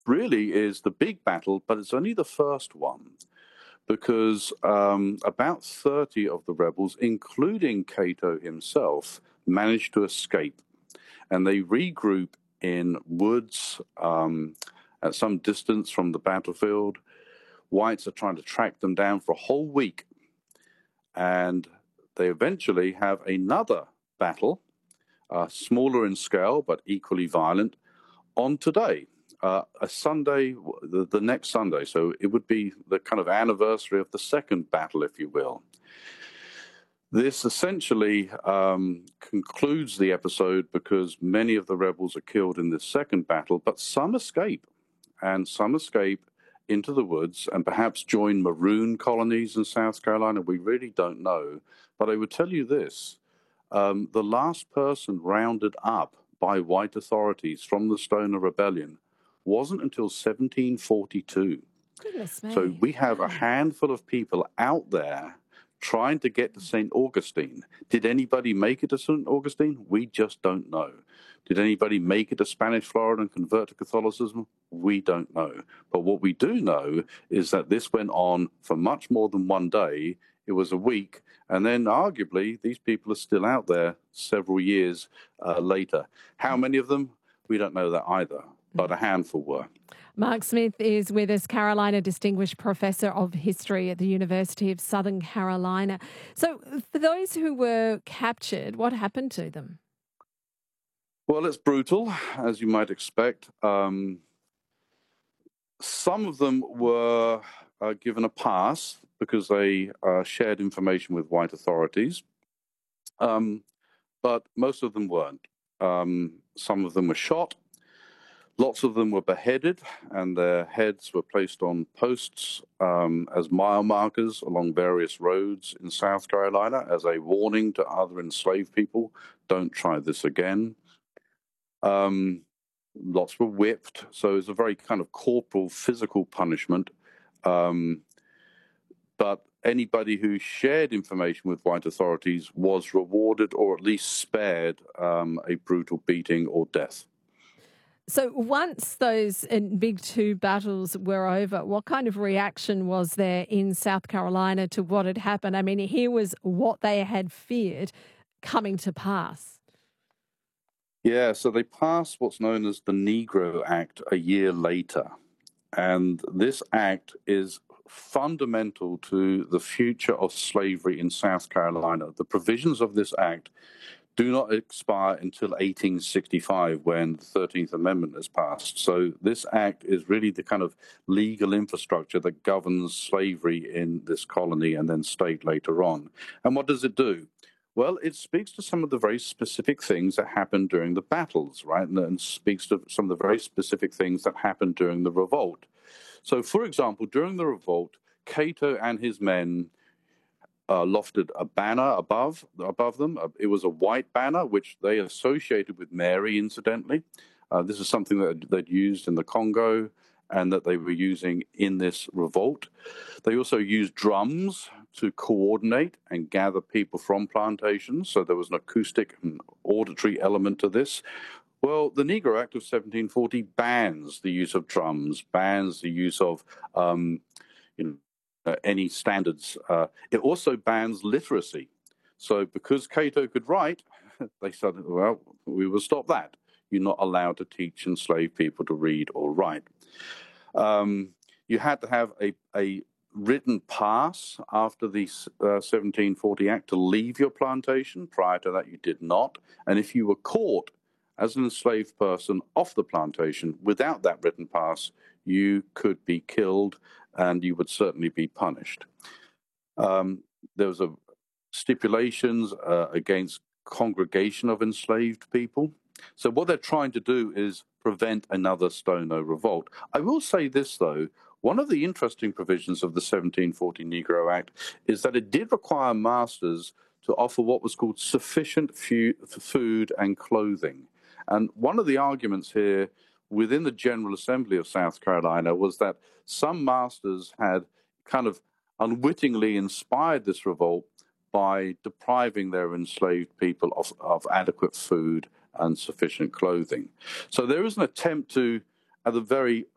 really is the big battle, but it's only the first one because about 30 of the rebels, including Cato himself, managed to escape. And they regroup in woods at some distance from the battlefield. Whites are trying to track them down for a whole week. And they eventually have another battle, smaller in scale but equally violent, on today, a Sunday, the next Sunday. So it would be the kind of anniversary of the second battle, if you will. This essentially concludes the episode because many of the rebels are killed in this second battle, but some escape, and some escape into the woods and perhaps join maroon colonies in South Carolina. We really don't know. But I would tell you this. The last person rounded up by white authorities from the Stoner Rebellion wasn't until 1742. Goodness me. So we have a handful of people out there trying to get to St. Augustine. Did anybody make it to St. Augustine? We just don't know. Did anybody make it to Spanish Florida and convert to Catholicism? We don't know. But what we do know is that this went on for much more than one day. It was a week. And then arguably, these people are still out there several years later. How many of them? We don't know that either, but a handful were. Mark Smith is with us, Carolina Distinguished Professor of History at the University of Southern Carolina. So for those who were captured, what happened to them? Well, it's brutal, as you might expect. Some of them were given a pass because they shared information with white authorities, but most of them weren't. Some of them were shot. Lots of them were beheaded, and their heads were placed on posts as mile markers along various roads in South Carolina as a warning to other enslaved people, don't try this again. Lots were whipped, so it's a very kind of corporal, physical punishment. But anybody who shared information with white authorities was rewarded or at least spared a brutal beating or death. So once those big two battles were over, what kind of reaction was there in South Carolina to what had happened? I mean, here was what they had feared coming to pass. Yeah, so they passed what's known as the Negro Act a year later. And this act is fundamental to the future of slavery in South Carolina. The provisions of this act do not expire until 1865 when the 13th Amendment is passed. So this act is really the kind of legal infrastructure that governs slavery in this colony and then state later on. And what does it do? Well, it speaks to some of the very specific things that happened during the battles, right? And speaks to some of the very specific things that happened during the revolt. So, for example, during the revolt, Cato and his men lofted a banner above them. It was a white banner, which they associated with Mary, incidentally. This is something that they'd used in the Congo and that they were using in this revolt. They also used drums to coordinate and gather people from plantations, so there was an acoustic and auditory element to this. Well, the Negro Act of 1740 bans the use of drums, bans the use of any standards. It also bans literacy. So because Cato could write, they said, well, we will stop that. You're not allowed to teach enslaved people to read or write. You had to have a written pass after the 1740 Act to leave your plantation. Prior to that, you did not. And if you were caught as an enslaved person off the plantation without that written pass, you could be killed and you would certainly be punished. There was stipulations against congregation of enslaved people. So what they're trying to do is prevent another Stono revolt. I will say this, though. One of the interesting provisions of the 1740 Negro Act is that it did require masters to offer what was called sufficient food and clothing. And one of the arguments here within the General Assembly of South Carolina was that some masters had kind of unwittingly inspired this revolt by depriving their enslaved people of adequate food and sufficient clothing. So there is an attempt to, at the very